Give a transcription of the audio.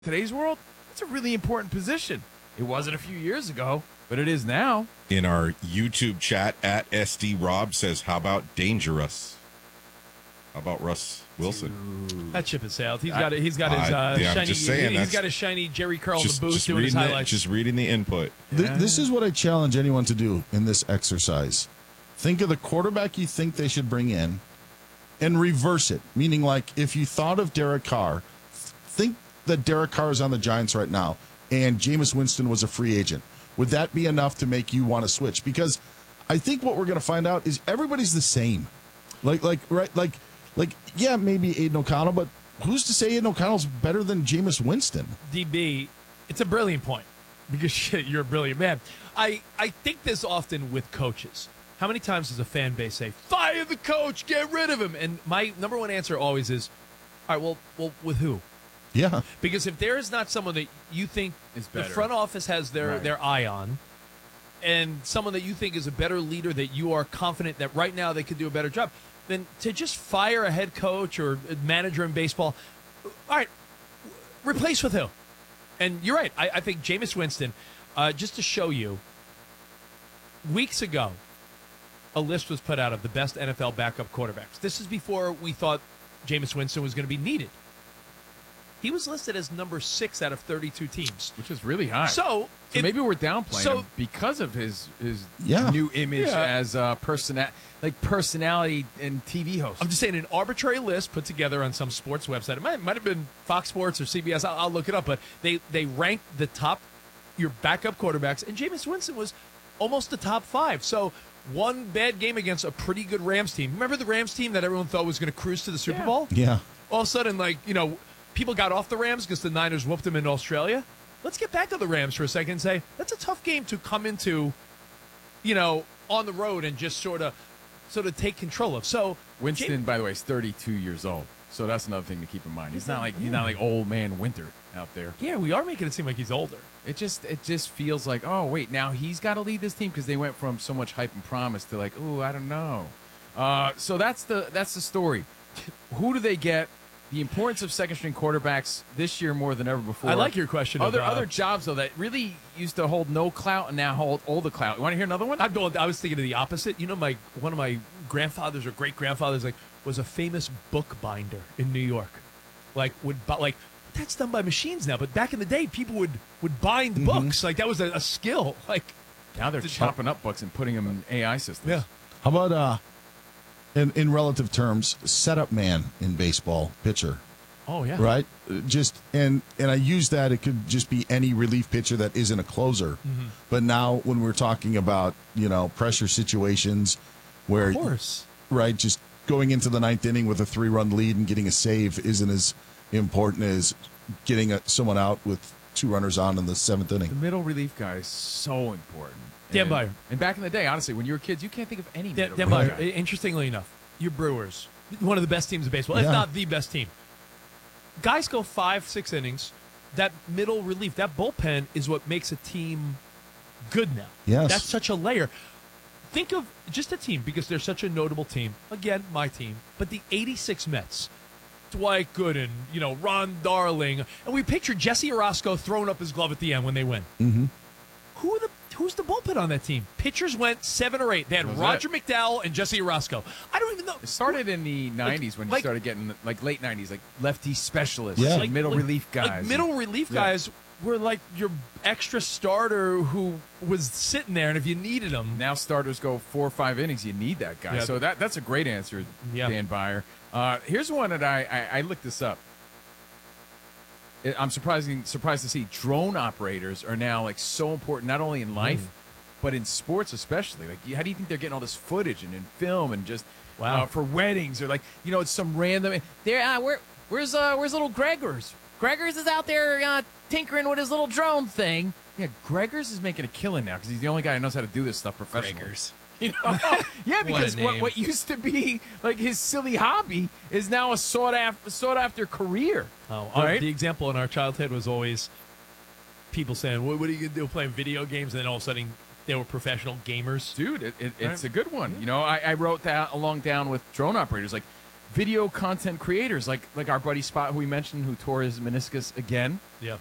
today's world, it's a really important position. It wasn't a few years ago, but it is now. In our YouTube chat, at SD Rob says, how about Dangerous? How about Russ Wilson? That ship has sailed. He's got his shiny. Just saying, he's got his shiny Jerry curl in the booth doing his highlights. Just reading the input. This is what I challenge anyone to do in this exercise. Think of the quarterback you think they should bring in and reverse it. Meaning, like, if you thought of Derek Carr, think that Derek Carr is on the Giants right now and Jameis Winston was a free agent. Would that be enough to make you want to switch? Because I think what we're going to find out is everybody's the same. Yeah, maybe Aiden O'Connell, but who's to say Aiden O'Connell's better than Jameis Winston? DB, it's a brilliant point because shit, you're a brilliant man. I think this often with coaches. How many times does a fan base say, fire the coach, get rid of him? And my number one answer always is, all right, well, with who? Yeah. Because if there is not someone that you think is the front office has their eye on, and someone that you think is a better leader that you are confident that right now they could do a better job, then to just fire a head coach or a manager in baseball, all right, replace with who? And you're right. I think Jameis Winston, just to show you, weeks ago, a list was put out of the best NFL backup quarterbacks. This is before we thought Jameis Winston was going to be needed. He was listed as number 6 out of 32 teams, which is really high. So maybe we're downplaying him because of his new image as personality and TV host. I'm just saying, an arbitrary list put together on some sports website. It might have been Fox Sports or CBS. I'll look it up, but they ranked the top your backup quarterbacks, and Jameis Winston was almost the top 5. So one bad game against a pretty good Rams team. Remember the Rams team that everyone thought was going to cruise to the Super Bowl? Yeah. All of a sudden, people got off the Rams because the Niners whooped them in Australia. Let's get back to the Rams for a second and say that's a tough game to come into, on the road and just sort of take control of. So Winston, by the way, is 32 years old. So that's another thing to keep in mind. He's not like old man Winter out there. Yeah, we are making it seem like he's older. It just feels like, oh wait, now he's got to lead this team because they went from so much hype and promise to like, oh, I don't know. So that's the story. Who do they get? The importance of second-string quarterbacks this year more than ever before. I like your question. Other jobs, though, that really used to hold no clout and now hold all the clout. You want to hear another one? I was thinking of the opposite. One of my grandfathers or great-grandfathers was a famous bookbinder in New York. That's done by machines now, but back in the day, people would bind books. Like, that was a skill. Like, now they're chopping up books and putting them in AI systems. Yeah. How about in relative terms, setup man in baseball, pitcher? Oh yeah. Right? And I use that, it could just be any relief pitcher that isn't a closer. Mm-hmm. But now when we're talking about, pressure situations where of course. Right, just going into the 9th inning with a 3-run lead and getting a save isn't as important as getting someone out with 2 runners on in the 7th inning. The middle relief guy is so important. Dan Byer. And back in the day, honestly, when you were kids, you can't think of any middle Dan relief Byer. guy. Interestingly enough, your Brewers, one of the best teams in baseball, if not the best team. Guys go 5-6 innings. That middle relief, that bullpen is what makes a team good now. Yes. That's such a layer. Think of just a team, because they're such a notable team. Again, my team. But the 86 Mets. Dwight Gooden, Ron Darling. And we picture Jesse Orosco throwing up his glove at the end when they win. Mm-hmm. Who's the bullpen on that team? Pitchers went 7 or 8. They had Roger McDowell and Jesse Orosco. I don't even know. It started in the 90s when you started getting, late 90s, lefty specialists, yeah. middle relief guys. Like middle relief guys were like your extra starter who was sitting there, and if you needed him. Now starters go 4 or 5 innings. You need that guy. Yeah. So that's a great answer, Dan Byer. Here's one that I looked this up. I'm surprised to see drone operators are now so important, not only in life, but in sports especially. How do you think they're getting all this footage and in film and just for weddings or it's some random there? Where's little Gregors? Gregors is out there tinkering with his little drone thing. Yeah, Gregors is making a killing now because he's the only guy who knows how to do this stuff professionally. Gregors. Yeah, because what used to be his silly hobby is now a sought after career. Right? The example in our childhood was always people saying, "What are you gonna do playing video games?" And then all of a sudden they were professional gamers. Dude, it's a good one. I wrote that down with drone operators. video content creators like our buddy Spot, who we mentioned, who tore his meniscus again. Yeah.